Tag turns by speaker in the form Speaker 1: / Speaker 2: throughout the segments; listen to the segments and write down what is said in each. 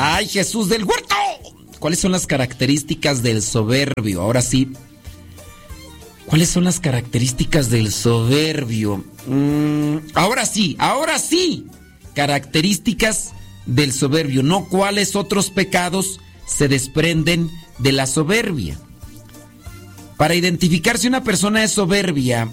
Speaker 1: ¡Ay, Jesús del Huerto! ¿Cuáles son las características del soberbio? Ahora sí. ¿Cuáles son las características del soberbio? Ahora sí. Características del soberbio. No cuáles otros pecados se desprenden de la soberbia. Para identificar si una persona es soberbia,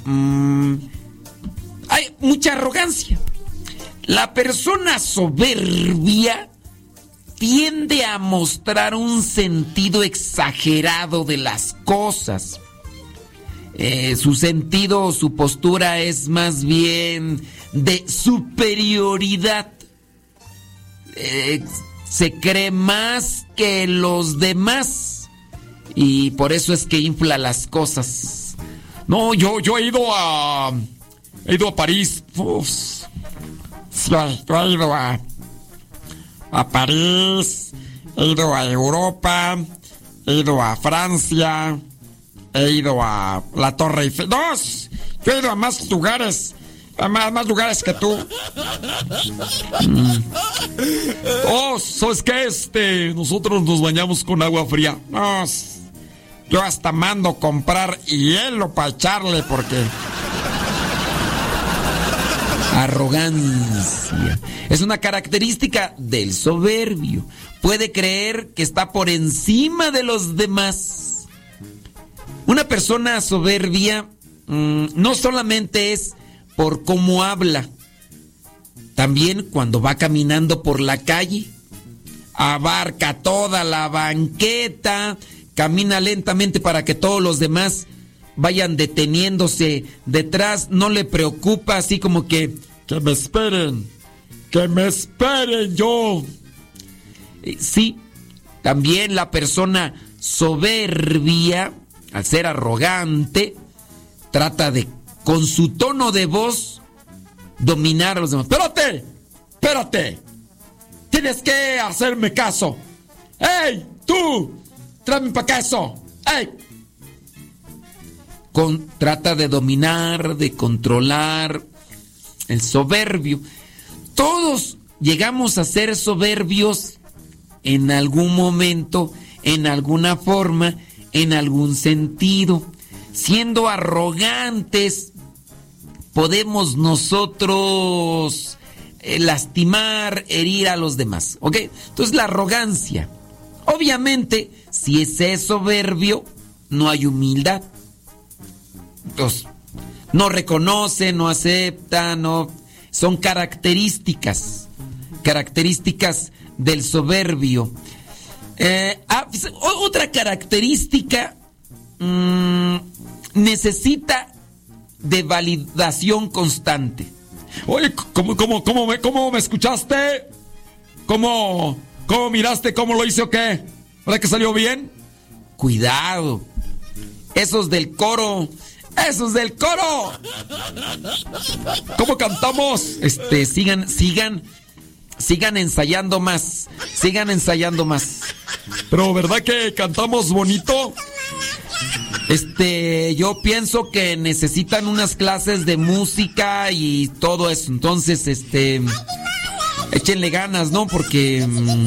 Speaker 1: hay mucha arrogancia. La persona soberbia tiende a mostrar un sentido exagerado de las cosas. Su sentido, su postura es más bien de superioridad. Se cree más que los demás y por eso es que infla las cosas. No, yo he ido a París. Uf. He ido a París, he ido a Europa, he ido a Francia, he ido a la Torre Eiffel. ¡No! Yo he ido a más lugares. Más lugares que tú. Oh, ¿sabes qué? Nosotros nos bañamos con agua fría. No, yo hasta mando comprar hielo para echarle porque... Arrogancia. Es una característica del soberbio. Puede creer que está por encima de los demás. Una persona soberbia no solamente es por cómo habla, también cuando va caminando por la calle, abarca toda la banqueta, camina lentamente para que todos los demás vayan deteniéndose detrás, no le preocupa, así como que me esperen yo. Sí, también la persona soberbia, al ser arrogante, trata de, con su tono de voz, dominar a los demás. ¡Espérate! Tienes que hacerme caso. ¡Ey, tú! ¡Tráeme para acá eso! ¡Ey! Trata de dominar, de controlar. El soberbio. Todos llegamos a ser soberbios en algún momento, en alguna forma, en algún sentido. Siendo arrogantes, podemos nosotros lastimar, herir a los demás. ¿Ok? Entonces la arrogancia. Obviamente, si ese es soberbio, no hay humildad. Entonces, no reconoce, no acepta, no... Son características del soberbio. Otra característica, necesita de validación constante. Oye, ¿cómo me escuchaste? ¿Cómo miraste? ¿Cómo lo hice o qué? ¿Verdad que salió bien? Cuidado. Esos del coro. ¿Cómo cantamos? Sigan ensayando más. Pero ¿verdad que cantamos bonito? Yo pienso que necesitan unas clases de música y todo eso. Entonces, échenle ganas, ¿no? Porque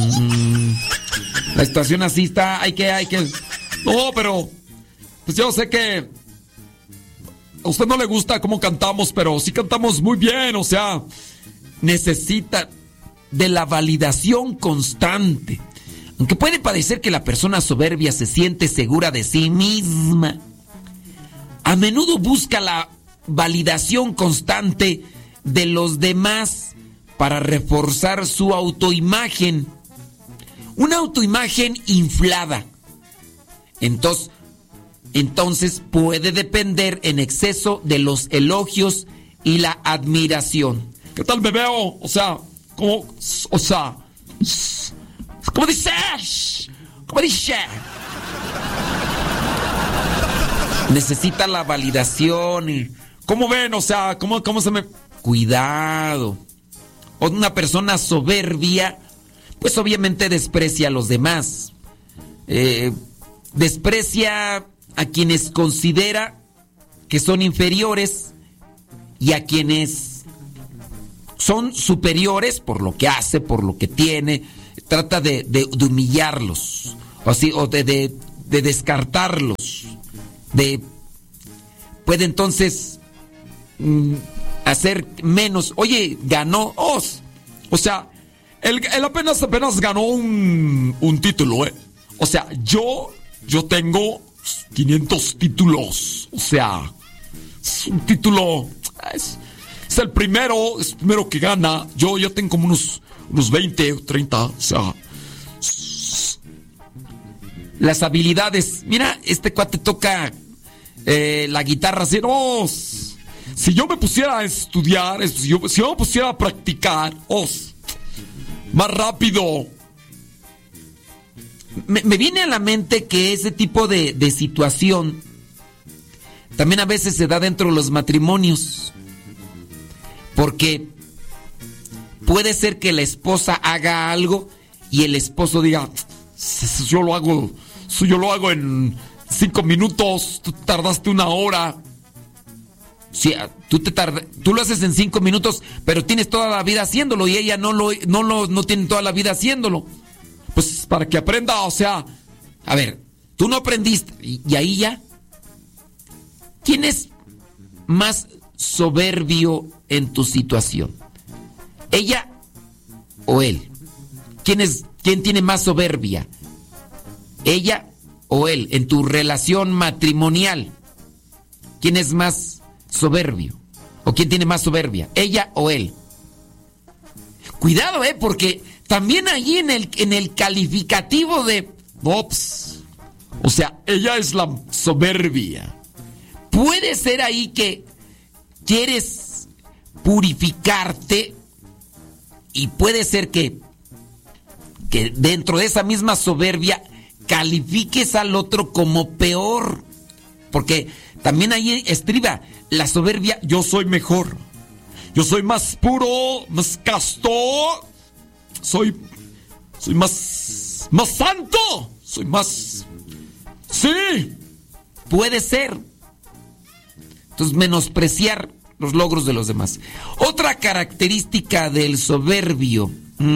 Speaker 1: la situación así está, hay que... No, pero pues yo sé que a usted no le gusta cómo cantamos, pero sí cantamos muy bien, o sea, necesita de la validación constante. Aunque puede parecer que la persona soberbia se siente segura de sí misma, a menudo busca la validación constante de los demás para reforzar su autoimagen. Una autoimagen inflada. Entonces puede depender en exceso de los elogios y la admiración. ¿Qué tal me veo? ¿Cómo dices? Necesita la validación. ¿Cómo ven? ¿Cómo se me...? Cuidado. Una soberbia, pues obviamente desprecia a los demás. Desprecia a quienes considera que son inferiores y a quienes son superiores por lo que hace, por lo que tiene. trata de humillarlos, o de descartarlos, puede entonces hacer menos. Oye, ganó Oz. O sea, él apenas ganó un título, ¿eh? O sea, yo tengo 500 títulos. O sea, es un título. Es el primero que gana. Yo tengo como unos 20 o 30. O sea, las habilidades. Mira, este cuate toca la guitarra así. No, si yo me pusiera a estudiar, si yo me pusiera a practicar, más rápido. Me viene a la mente que ese tipo de situación también a veces se da dentro de los matrimonios. Porque puede ser que la esposa haga algo y el esposo diga, yo lo hago en 5 minutos, tú tardaste 1 hora. Sí, tú lo haces en 5 minutos, pero tienes toda la vida haciéndolo y ella no tiene toda la vida haciéndolo. Pues para que aprenda, o sea, a ver, tú no aprendiste y ahí ya. ¿Quién es más soberbio en tu situación? ¿Ella o él? ¿Quién tiene más soberbia? ¿Ella o él en tu relación matrimonial? ¿Quién es más soberbio? ¿O quién tiene más soberbia? ¿Ella o él? Cuidado, porque también allí en el calificativo de Ops, o sea, ella es la soberbia. Puede ser ahí que quieres purificarte y puede ser que dentro de esa misma soberbia califiques al otro como peor. Porque también ahí estriba la soberbia. Yo soy mejor. Yo soy más puro, más casto. Soy más santo. Soy más... Sí. Puede ser. Entonces, menospreciar los logros de los demás. Otra característica del soberbio,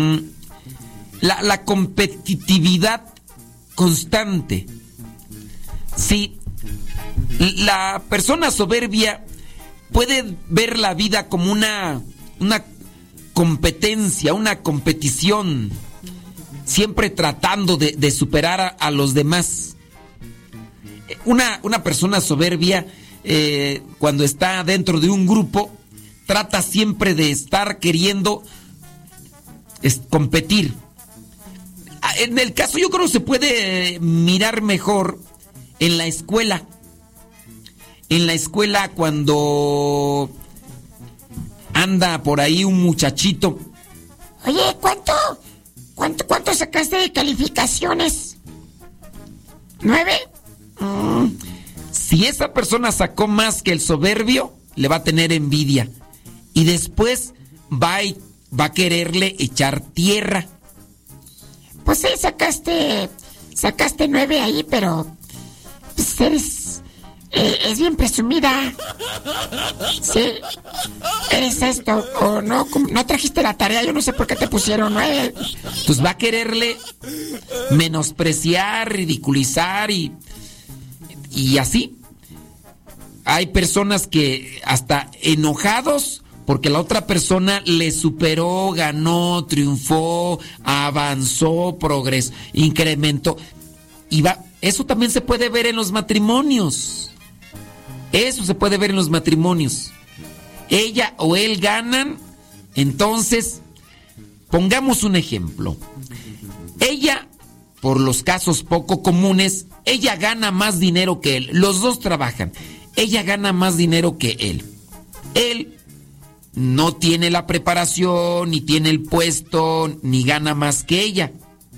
Speaker 1: la competitividad constante. Sí, la persona soberbia puede ver la vida como una competencia, una competición, siempre tratando de superar a los demás. Una persona soberbia, cuando está dentro de un grupo, trata siempre de estar queriendo competir. En el caso, yo creo que se puede mirar mejor en la escuela. En la escuela, cuando anda por ahí un muchachito.
Speaker 2: Oye, ¿cuánto sacaste de calificaciones? ¿9?
Speaker 1: Si esa persona sacó más que el soberbio, le va a tener envidia. Y después va a quererle echar tierra.
Speaker 2: Pues sí, sacaste 9 ahí, pero pues es bien presumida. Sí, eres esto, o no trajiste la tarea, yo no sé por qué te pusieron 9.
Speaker 1: Pues va a quererle menospreciar, ridiculizar y así. Hay personas que hasta enojados porque la otra persona le superó, ganó, triunfó, avanzó, progresó, incrementó. Eso también se puede ver en los matrimonios. Eso se puede ver en los matrimonios. Ella o él ganan, entonces, pongamos un ejemplo. Ella, por los casos poco comunes, ella gana más dinero que él. Los dos trabajan. Ella gana más dinero que él. Él no tiene la preparación, ni tiene el puesto, ni gana más que ella.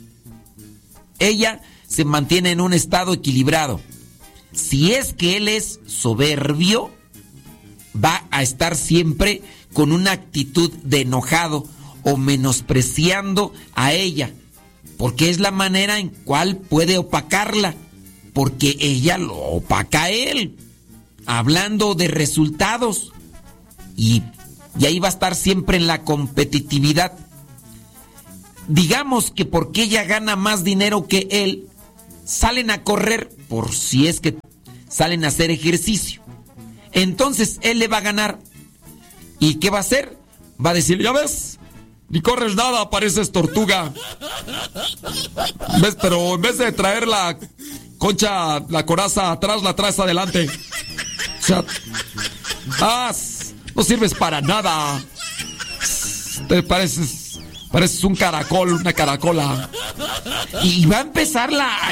Speaker 1: Ella se mantiene en un estado equilibrado. Si es que él es soberbio, va a estar siempre con una actitud de enojado o menospreciando a ella, porque es la manera en cual puede opacarla, porque ella lo opaca a él, hablando de resultados, y ahí va a estar siempre en la competitividad. digamos que porque ella gana más dinero que él, salen a correr, por si es que salen a hacer ejercicio. Entonces él le va a ganar. ¿Y qué va a hacer? Va a decir, ya ves, ni corres nada, pareces tortuga. ¿Ves? Pero en vez de traer la concha, la coraza atrás, la traes adelante. O sea, no sirves para nada. Te pareces un caracol, una caracola. Y va a empezar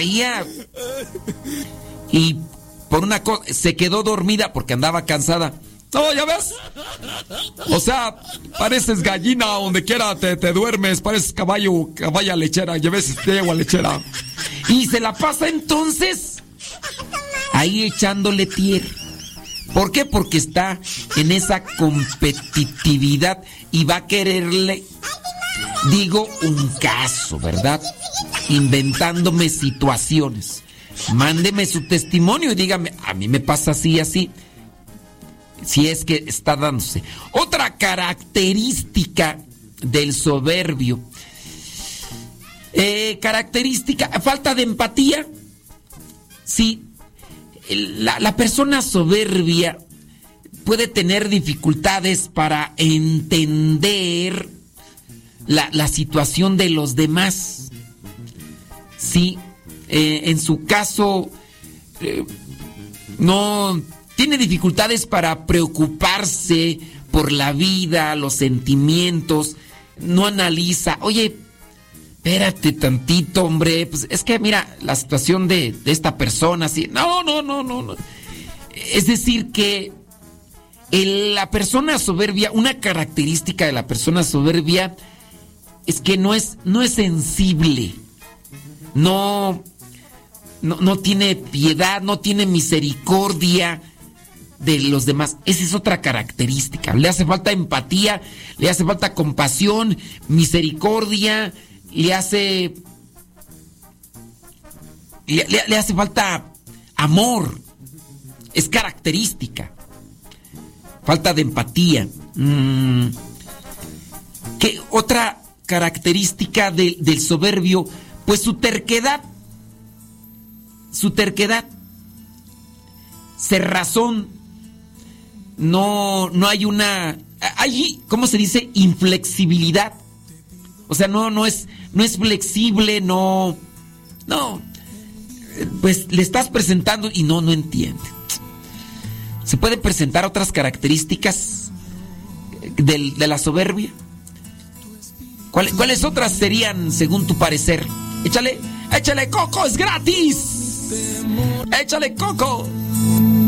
Speaker 1: y por una cosa, se quedó dormida porque andaba cansada. No, ya ves. O sea, pareces gallina donde quiera te duermes, pareces caballa lechera, ya ves, yegua lechera. Y se la pasa entonces ahí echándole tierra. ¿Por qué? Porque está en esa competitividad y va a quererle, digo, un caso, ¿verdad? Inventándome situaciones. Mándeme su testimonio y dígame, a mí me pasa así, así. Si es que está dándose. Otra característica del soberbio. Característica, falta de empatía. Sí, la persona soberbia puede tener dificultades para entender la situación de los demás. Sí, en su caso, no tiene dificultades para preocuparse por la vida, los sentimientos, no analiza. Oye, espérate tantito, hombre, pues es que mira, la situación de esta persona, así, no. Es decir que la persona soberbia, una característica de la persona soberbia es que no es sensible, no tiene piedad, no tiene misericordia de los demás. Esa es otra característica. Le hace falta empatía, le hace falta compasión, misericordia, le hace falta amor. Es característica. Falta de empatía. ¿Qué otra característica del soberbio? Pues su terquedad. Cerrazón. No hay una... Hay, ¿cómo se dice? Inflexibilidad. O sea, no es flexible, no. Pues le estás presentando y no entiende. ¿Se pueden presentar otras características de la soberbia? ¿Cuáles otras serían según tu parecer? Échale coco, es gratis. Échale coco.